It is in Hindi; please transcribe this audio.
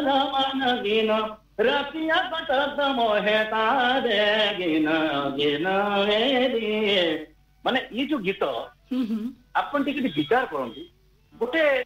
मान गिन रतिया कटक मोहे तारे गिन गिन माने ये जो गीत हम्म, आपण टिके विचार करंतु गोटे